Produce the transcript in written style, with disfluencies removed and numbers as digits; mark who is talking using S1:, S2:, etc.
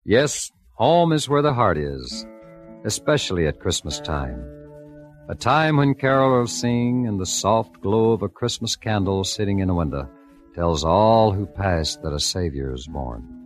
S1: Yes, home is where the heart is, especially at Christmas time. A time when carolers sing and the soft glow of a Christmas candle sitting in a window tells all who pass that a Savior is born.